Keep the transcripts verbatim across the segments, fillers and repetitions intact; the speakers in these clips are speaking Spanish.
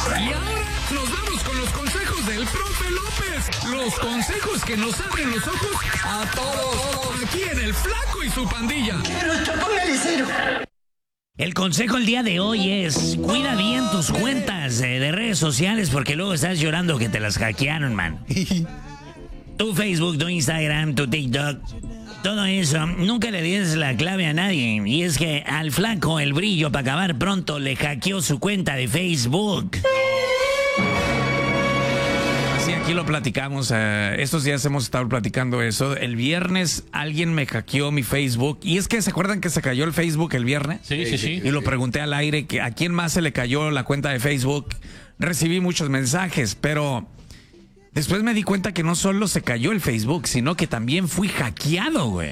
Y ahora nos vamos con los consejos del profe López. Los consejos que nos abren los ojos a todos. Aquí en El Flaco y su pandilla. El consejo el día de hoy es: cuida bien tus cuentas eh, de redes sociales, porque luego estás llorando que te las hackearon, man. Tu Facebook, tu Instagram, tu TikTok, todo eso, nunca le des la clave a nadie. Y es que al Flaco el Brillo, para acabar pronto, le hackeó su cuenta de Facebook. Sí, aquí lo platicamos. Uh, estos días hemos estado platicando eso. El viernes alguien me hackeó mi Facebook. Y es que, ¿se acuerdan que se cayó el Facebook el viernes? Sí, sí, sí. Y lo pregunté al aire, que a quién más se le cayó la cuenta de Facebook. Recibí muchos mensajes, pero después me di cuenta que no solo se cayó el Facebook, sino que también fui hackeado, güey.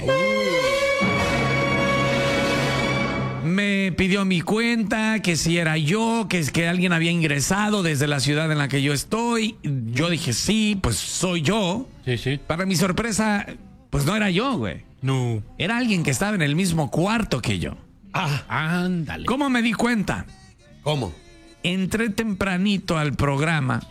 Me pidió mi cuenta, que si era yo, que es que alguien había ingresado desde la ciudad en la que yo estoy. Yo dije, sí, pues soy yo. Sí, sí. Para mi sorpresa, pues no era yo, güey. No. Era alguien que estaba en el mismo cuarto que yo. Ah, ándale. ¿Cómo me di cuenta? ¿Cómo? Entré tempranito al programa,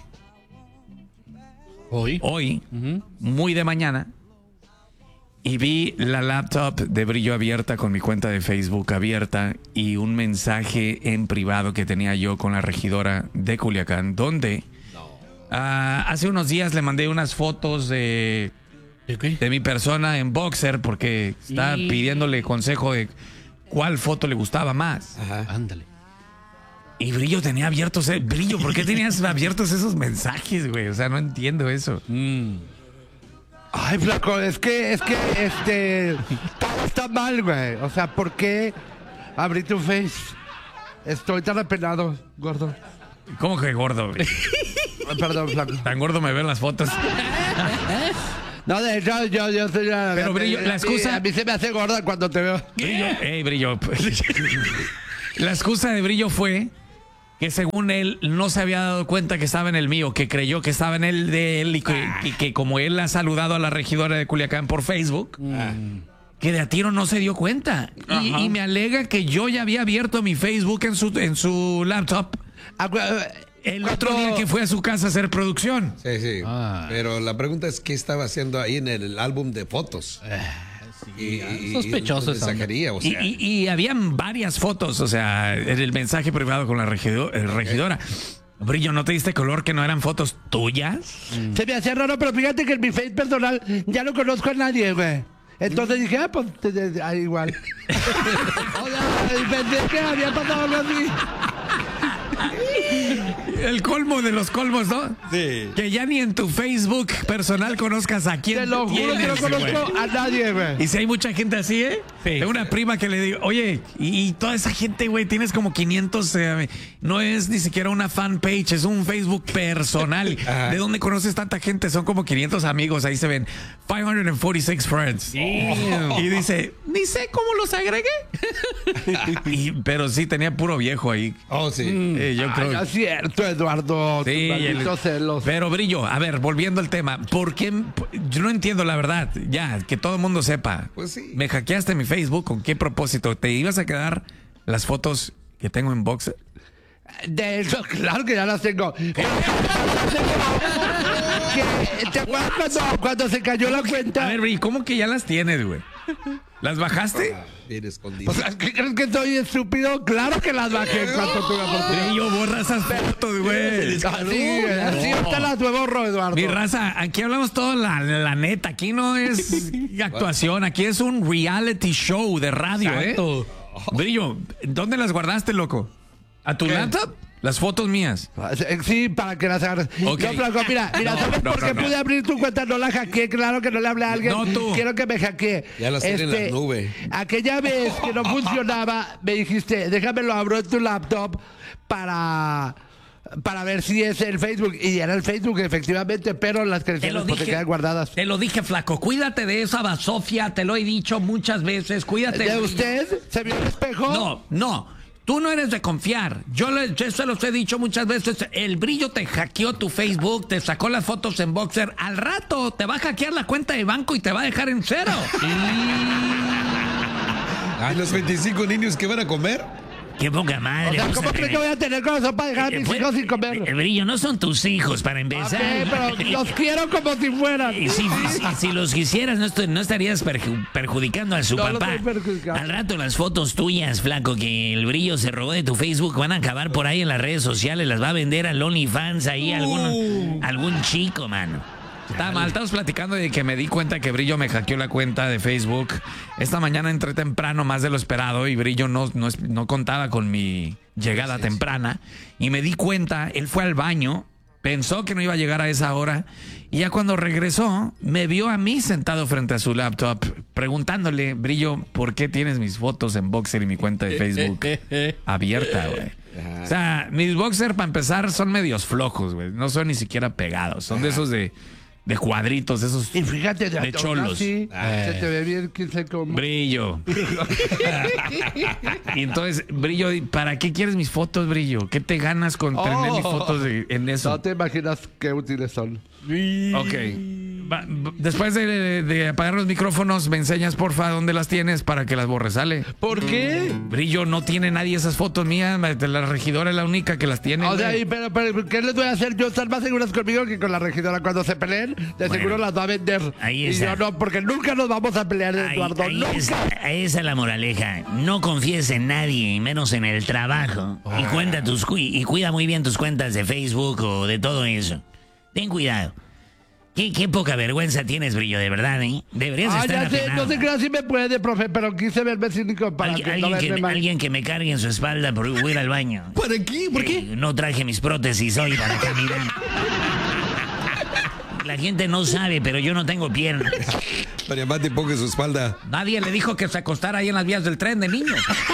Hoy. hoy, Uh-huh. muy de mañana, y vi la laptop de Brillo abierta con mi cuenta de Facebook abierta y un mensaje en privado que tenía yo con la regidora de Culiacán, donde ah, hace unos días le mandé unas fotos de, ¿De qué? de mi persona en boxer porque está Y- pidiéndole consejo de cuál foto le gustaba más. Ajá. Ándale. Y Brillo tenía abiertos, eh, Brillo, ¿por qué tenías abiertos esos mensajes, güey? O sea, no entiendo eso. Mm. Ay, Flaco, es que, es que, este, todo está mal, güey. O sea, ¿por qué abrí tu face? Estoy tan apenado, gordo. ¿Cómo que gordo, güey? Ay, perdón, Flaco. Tan gordo me ven las fotos. No, de hecho, yo, yo soy... Pero, Brillo, la excusa- A mí se me hace gorda cuando te veo. Brillo, ey, Brillo. La excusa de Brillo fue que según él no se había dado cuenta que estaba en el mío, que creyó que estaba en el de él y que, y que como él ha saludado a la regidora de Culiacán por Facebook, que de a tiro no se dio cuenta. Y, y me alega que yo ya había abierto mi Facebook en su, en su laptop el otro día que fue a su casa a hacer producción. Sí, sí. Ah. Pero la pregunta es qué estaba haciendo ahí en el álbum de fotos. Y, y- Sospechoso y esa onda. mensajería, o Y, sea. y- y habían varias fotos, o sea, en el mensaje privado con la regido- eh, regidora. Brillo, ¿no te diste color que no eran fotos tuyas? Se me hacía raro, pero fíjate que en mi face personal ya no conozco a nadie, güey. Entonces dije, ah, pues te- te- ah, igual. O sea, y pensé que había pasado algo así. El colmo de los colmos, ¿no? Sí. Que ya ni en tu Facebook personal conozcas a quién Te lo juro que no tienes, conozco güey. a nadie, güey. Y si hay mucha gente así, ¿eh? Sí. Tengo una prima que le digo, oye, y, y toda esa gente, güey, tienes como quinientos, eh, no es ni siquiera una fanpage, es un Facebook personal. Ajá. ¿De dónde conoces tanta gente? Son como quinientos amigos, ahí se ven quinientos cuarenta y seis friends. Y dice, ni sé cómo los agregué. Y- pero sí, tenía puro viejo ahí. Oh, sí. Eh, yo Ay, creo no es cierto, Eduardo. Sí, tus malditos el- celos. pero Brillo, a ver, volviendo al tema, ¿por qué? Yo no entiendo la verdad, ya, que todo el mundo sepa. Pues sí. Me hackeaste mi Facebook, ¿con qué propósito? ¿Te ibas a quedar las fotos que tengo en boxer? De hecho, claro que ya las tengo. Que- ¿Te acuerdas cuando, cuando se cayó la cuenta? A ver, Brillo, ¿cómo que ya las tienes, güey? ¿Las bajaste? Bien escondido. O sea, ¿qué crees que soy estúpido? Claro que las bajé en cuanto tuve oportunidad. Brillo, borra esas fotos, güey. Así, así ahorita las nuevo borro, Eduardo. Mi raza, aquí hablamos todo la, la neta, aquí no es actuación, aquí es un reality show de radio, Exacto. ¿eh? Brillo, ¿dónde las guardaste, loco? ¿A tu ¿Qué? laptop? Las fotos mías. Sí, para que las agarres. Ok. No, Flaco, mira, mira, No, ¿sabes no, por no, qué no. pude abrir tu cuenta? No la hackeé, claro que no le hablé a alguien. No, tú. Quiero que me hackee. Ya las tiene en la nube. Aquella vez que no funcionaba, me dijiste, déjame lo abro en tu laptop para... para ver si es el Facebook. Y era el Facebook, efectivamente, pero las Te lo credenciales pues, se dije. quedan guardadas. Te lo dije, flaco. Cuídate de esa basofia. Te lo he dicho muchas veces. Cuídate. ¿De usted? ¿Se vio el espejo? No, no. Tú no eres de confiar. Yo, le, yo se los he dicho muchas veces. El Brillo te hackeó tu Facebook, te sacó las fotos en boxer. Al rato te va a hackear la cuenta de banco y te va a dejar en cero. ¿Hay los veinticinco niños que van a comer? Qué poca madre. O sea, vamos ¿cómo a crees que tener- voy a tener corazón para dejar a mis Eh, hijos sin comer? eh, Brillo, no son tus hijos para empezar. Ok, pero los quiero como si fueran. Y si, si- si los quisieras, no, estoy- no estarías perju- perjudicando a su No, no papá. estoy perjudicando. Al rato las fotos tuyas, flaco, que el Brillo se robó de tu Facebook, van a acabar por ahí en las redes sociales, las va a vender al OnlyFans ahí algún, algún chico, mano. Está mal, estamos platicando de que me di cuenta que Brillo me hackeó la cuenta de Facebook. Esta mañana entré temprano, más de lo esperado, y Brillo no, no, es- no contaba con mi llegada temprana. Y me di cuenta, él fue al baño, pensó que no iba a llegar a esa hora, y ya cuando regresó, me vio a mí sentado frente a su laptop, preguntándole, Brillo, ¿por qué tienes mis fotos en Boxer y mi cuenta de Facebook abierta, güey? O sea, mis Boxer, para empezar, son medios flojos, güey. No son ni siquiera pegados. Son de esos de... De cuadritos, esos Y fíjate, de aún cholos. así, se te ve bien, quién sabe cómo. Brillo. Y entonces, Brillo, ¿para qué quieres mis fotos, Brillo? ¿Qué te ganas con tener Oh. mis fotos de- en eso? No te imaginas qué útiles son. Ok. Va- v- después de, de- de apagar los micrófonos, me enseñas, porfa, dónde las tienes para que las borres, ¿sale? ¿Por qué? Brillo, no tiene nadie esas fotos mías. La regidora es la única que las tiene. O sea, güey. y pero, pero, ¿qué les voy a hacer yo? ¿Están más seguras conmigo que con la regidora cuando se peleen? De Bueno, seguro las va a vender. ahí y está. yo no, porque nunca nos vamos a pelear, Ahí, Eduardo. ahí nunca. es, ahí es la moraleja. No confíes en nadie, y menos en el trabajo. Y cuenta tus cu- y cuida muy bien tus cuentas de Facebook o de todo eso. Ten cuidado. Qué, qué poca vergüenza tienes, Brillo, de verdad, ¿eh? Deberías Ah, estar ya sé, apenado. no sé qué si me puede, profe, pero quise verme cínico para Alguien, que no alguien verme que, mal. alguien que me cargue en su espalda por ir al baño. ¿Para qué? ¿Por qué? Eh, no traje mis prótesis hoy para caminar. La gente no sabe, pero yo no tengo piernas. Para Mati, ponga su espalda. Nadie le dijo que se acostara ahí en las vías del tren de niño.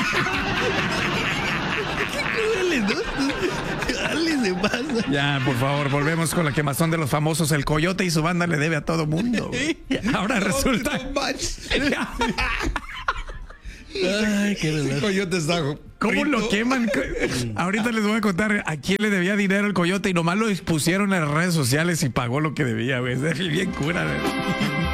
Dale, se pasa. Ya, por favor, volvemos con la quemazón de los famosos. El Coyote y su banda le debe a todo mundo. güey. Ahora resulta... No manches. Ay, qué verdad. Coyote está. ¿Cómo lo frito. queman? Ahorita les voy a contar a quién le debía dinero el Coyote y nomás lo expusieron en las redes sociales y pagó lo que debía, güey. Es bien cura, güey.